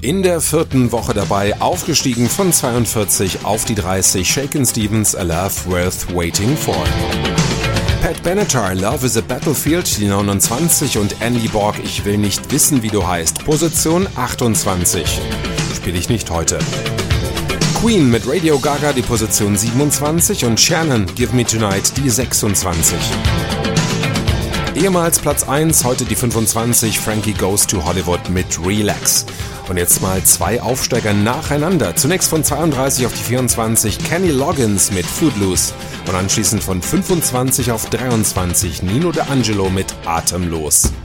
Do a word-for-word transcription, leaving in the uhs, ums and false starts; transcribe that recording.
In der vierten Woche dabei, aufgestiegen von zweiundvierzig auf die dreißig, Shakin' Stevens, A Love Worth Waiting For. Pat Benatar, Love is a Battlefield, die neunundzwanzig, und Annie Borg, Ich will nicht wissen, wie du heißt, Position achtundzwanzig. Spiele ich nicht heute. Queen mit Radio Gaga, die Position siebenundzwanzig, und Shannon, Give Me Tonight, die sechsundzwanzig. Ehemals Platz eins, heute die fünfundzwanzig, Frankie Goes to Hollywood mit Relax. Und jetzt mal zwei Aufsteiger nacheinander. Zunächst von zweiunddreißig auf die vierundzwanzig, Kenny Loggins mit Footloose. Und anschließend von fünfundzwanzig auf dreiundzwanzig, Nino D'Angelo mit Atemlos.